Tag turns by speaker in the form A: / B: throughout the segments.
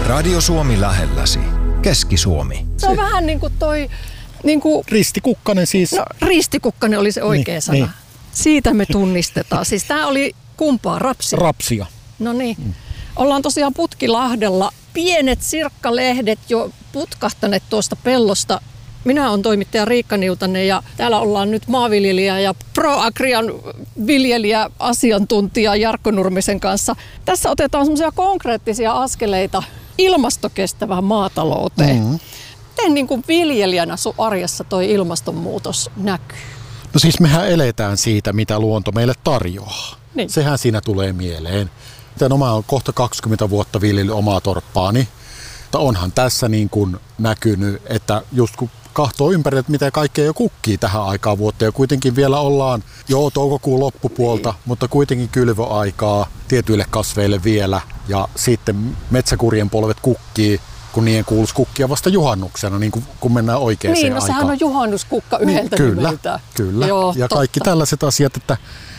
A: Radio Suomi lähelläsi. Keski-Suomi.
B: Se on vähän niin kuin toi...
C: Ristikukkanen siis.
B: No, ristikukkanen oli se oikea sana. Niin. Siitä me tunnistetaan. Siis tää oli kumpaa? Rapsia?
C: Rapsia.
B: No niin. Ollaan tosiaan Putkilahdella. Pienet sirkkalehdet jo putkahtaneet tuosta pellosta. Minä olen toimittaja Riikka Niutanen ja täällä ollaan nyt maanviljelijä ja ProAgrian viljelijä asiantuntija Jarkko Nurmisen kanssa. Tässä otetaan semmoisia konkreettisia askeleita ilmastokestävään maatalouteen. Miten niin kuin viljelijänä sun arjessa toi ilmastonmuutos näkyy?
C: No siis mehän eletään siitä, mitä luonto meille tarjoaa. Niin. Sehän siinä tulee mieleen. Mä oon kohta 20 vuotta viljellyt omaa torppaani. Onhan tässä niin kuin näkynyt, että just kun kahtoo ympäri, että mitä kaikkea jo kukkii tähän aikaan vuotta. Ja kuitenkin vielä ollaan toukokuun loppupuolta, mutta kuitenkin kylvöaikaa tietyille kasveille vielä. Ja sitten metsäkurjen polvet kukkii, kun niiden kuuluisi kukkia vasta juhannuksena, niin kun mennään oikeaan aikaan.
B: Niin, no sehän on juhannuskukka yhdeltä nimeltä.
C: Kyllä,
B: joo,
C: ja totta. Kaikki tällaiset asiat, että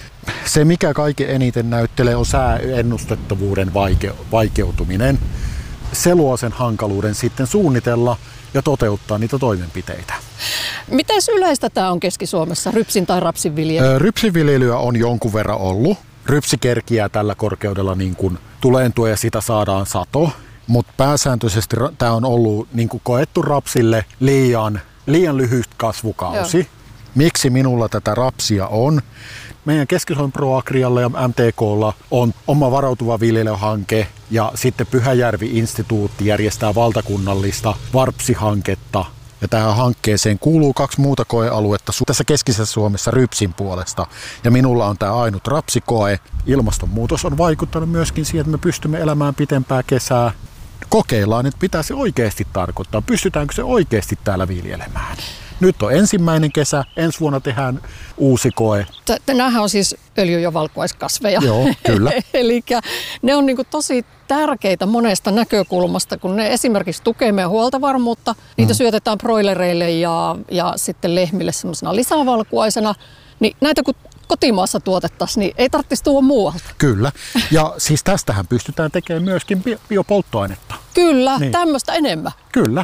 C: se mikä kaiken eniten näyttelee on sääennustettavuuden vaikeutuminen. Se luo sen hankaluuden sitten suunnitella ja toteuttaa niitä toimenpiteitä.
B: Miten yleistä tämä on Keski-Suomessa, rypsin tai rapsin viljely?
C: Rypsiviljelyä on jonkun verran ollut. Rypsi kerkiää tällä korkeudella niin kuin tuleentua ja sitä saadaan sato. Mutta pääsääntöisesti tämä on ollut niin kuin koettu rapsille liian lyhyt kasvukausi. Joo. Miksi minulla tätä rapsia on? Meidän Keski-Suomen ProAgrialla ja MTKlla on oma varautuva viljelyhanke ja sitten Pyhäjärvi-instituutti järjestää valtakunnallista VARPSI-hanketta. Ja tähän hankkeeseen kuuluu 2 muuta koealuetta tässä keskisessä Suomessa rypsin puolesta. Ja minulla on tämä ainut rapsikoe. Ilmastonmuutos on vaikuttanut myöskin siihen, että me pystymme elämään pitempää kesää. Kokeillaan, että mitä se oikeasti tarkoittaa. Pystytäänkö se oikeasti täällä viljelemään? Nyt on ensimmäinen kesä, ensi vuonna tehdään uusi koe.
B: Nämähän on siis öljy- ja valkuaiskasveja.
C: Joo, kyllä.
B: Eli ne on tosi tärkeitä monesta näkökulmasta, kun ne esimerkiksi tukee meidän huoltovarmuutta. Niitä syötetään broilereille ja sitten lehmille semmoisena lisävalkuaisena. Niin näitä kun kotimaassa tuotettaisiin, niin ei tarvitsisi tuoda muualta.
C: Kyllä. Ja siis tästähän pystytään tekemään myöskin biopolttoainetta.
B: Kyllä, niin. Tämmöistä enemmän.
C: Kyllä,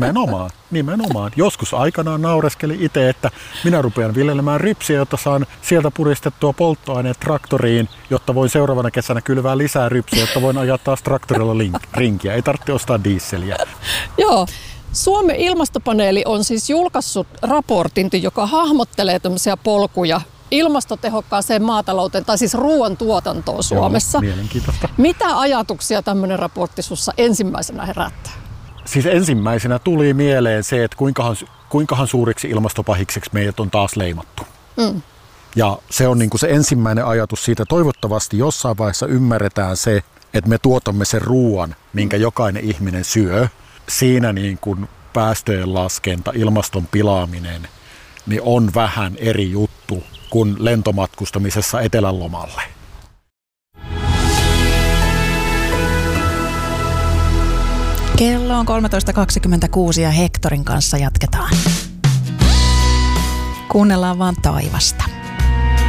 C: nimenomaan. Joskus aikanaan naureskelin itse, että minä rupean viljelemään rypsiä, jotta saan sieltä puristettua polttoaineet traktoriin, jotta voin seuraavana kesänä kylvää lisää rypsiä, jotta voin ajaa taas traktorilla rinkiä. Ei tarvitse ostaa dieseliä.
B: Joo. Suomen ilmastopaneeli on siis julkaissut raportin, joka hahmottelee tämmöisiä polkuja ilmastotehokkaaseen maatalouteen, tai siis ruoantuotantoon Suomessa.
C: Joo, mielenkiintoista.
B: Mitä ajatuksia tämmöinen raportti sussa ensimmäisenä herättää?
C: Siis ensimmäisenä tuli mieleen se, että kuinkahan suuriksi ilmastopahikseksi meidät on taas leimattu. Ja se on niin kuin se ensimmäinen ajatus siitä. Toivottavasti jossain vaiheessa ymmärretään se, että me tuotamme sen ruoan, minkä jokainen ihminen syö. Siinä niin kuin päästöjen laskenta, ilmaston pilaaminen, niin on vähän eri juttu kuin lentomatkustamisessa etelän lomalle.
D: Kello on 13.26 ja Hektorin kanssa jatketaan. Kuunnellaan vaan taivasta.